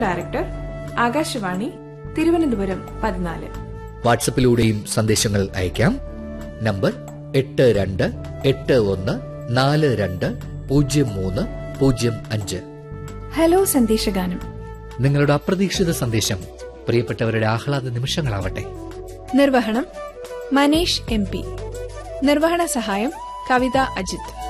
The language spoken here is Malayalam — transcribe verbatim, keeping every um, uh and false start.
ഡയറക്ടർ, ആകാശവാണി, തിരുവനന്തപുരം പതിനാല്. വാട്സപ്പിലൂടെയും സന്ദേശങ്ങൾ അയക്കാം. നമ്പർ എട്ട് രണ്ട് എട്ട് ഒന്ന് നാല് രണ്ട് പൂജ്യം മൂന്ന് പൂജ്യം അഞ്ച്. ഹലോ സന്ദേശഗാനം. നിങ്ങളുടെ അപ്രതീക്ഷിത സന്ദേശം പ്രിയപ്പെട്ടവരുടെ ആഹ്ലാദ നിമിഷങ്ങളാവട്ടെ. നിർവഹണം മനേഷ് എം പി. നിർവഹണ സഹായം കവിത അജിത്.